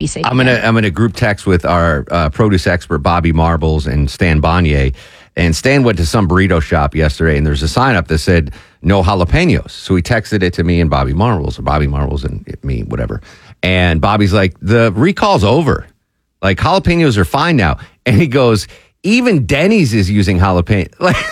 be safe. I'm gonna group text with our produce expert Bobby Marbles and Stan Bonnier. And Stan went to some burrito shop yesterday, and there's a sign up that said no jalapenos. So he texted it to me and Bobby Marbles, or Bobby Marbles and me, whatever. And Bobby's like, the recall's over. Like, jalapenos are fine now. And he goes, even Denny's is using jalapeno.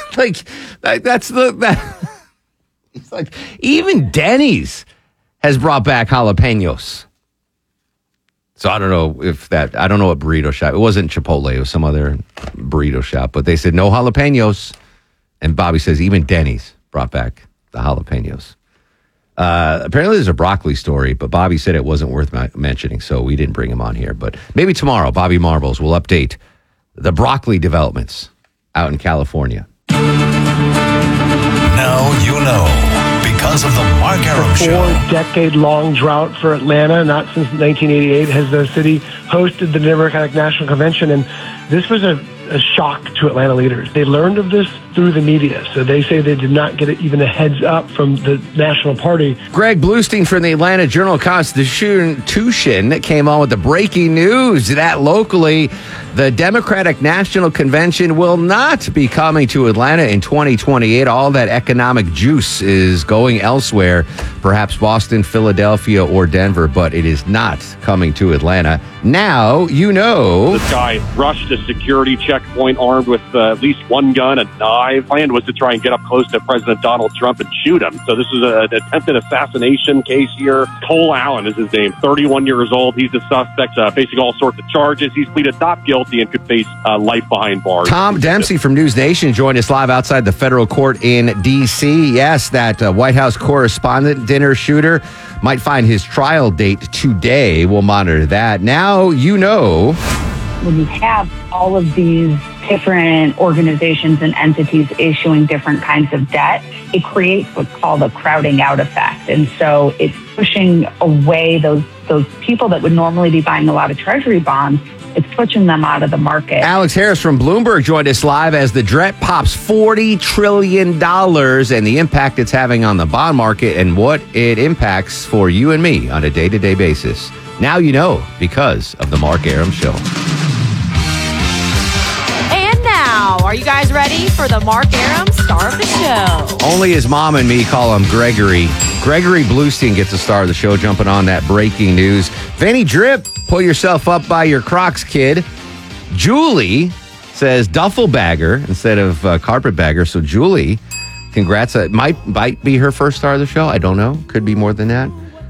It's like, even Denny's has brought back jalapenos. So I don't know what burrito shop. It wasn't Chipotle. It was some other burrito shop. But they said no jalapenos. And Bobby says even Denny's brought back the jalapenos. Apparently there's a broccoli story, but Bobby said it wasn't worth mentioning, so we didn't bring him on here. But maybe tomorrow, Bobby Marbles will update the broccoli developments out in California. Now you know. Because of the Mark Arum Show. 4-decade-long drought for Atlanta. Not since 1988 has the city hosted the Democratic National Convention, and this was a shock to Atlanta leaders. They learned of this through the media, so they say they did not get even a heads up from the National Party. Greg Bluestein from the Atlanta Journal-Constitution came on with the breaking news that locally the Democratic National Convention will not be coming to Atlanta in 2028. All that economic juice is going elsewhere, perhaps Boston, Philadelphia, or Denver, but it is not coming to Atlanta. Now you know. This guy rushed a security checkpoint armed with at least one gun, a knife. Plan was to try and get up close to President Donald Trump and shoot him. So this is an attempted assassination case here. Cole Allen is his name, 31 years old. He's the suspect facing all sorts of charges. He's pleaded not guilty and could face life behind bars. Tom Dempsey from News Nation joined us live outside the federal court in D.C. Yes, that White House correspondent dinner shooter might find his trial date today. We'll monitor that. Now you know. When you have all of these different organizations and entities issuing different kinds of debt, it creates what's called a crowding out effect. And so it's pushing away those people that would normally be buying a lot of treasury bonds. It's pushing them out of the market. Alex Harris from Bloomberg joined us live as the debt pops $40 trillion and the impact it's having on the bond market and what it impacts for you and me on a day-to-day basis. Now you know because of the Mark Arum Show. And now, are you guys ready for the Mark Arum star of the show? Only his mom and me call him Gregory. Gregory Bluestein gets the star of the show, jumping on that breaking news. Vanny Drip, pull yourself up by your Crocs, kid. Julie says duffel bagger instead of carpetbagger. So Julie, congrats. It might be her first star of the show. I don't know. Could be more than that.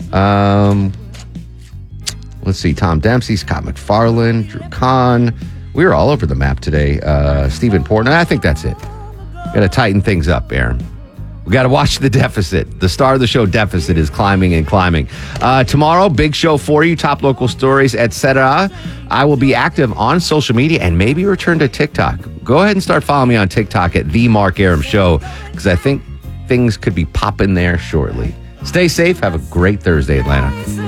Let's see. Tom Dempsey, Scott McFarland, Drew Kahn. We were all over the map today. Stephen Portnoy. I think that's it. Got to tighten things up, Aaron. We got to watch the deficit. The star of the show deficit is climbing and climbing. Tomorrow, big show for you, top local stories, etc. I will be active on social media and maybe return to TikTok. Go ahead and start following me on TikTok at The Mark Arum Show because I think things could be popping there shortly. Stay safe. Have a great Thursday, Atlanta.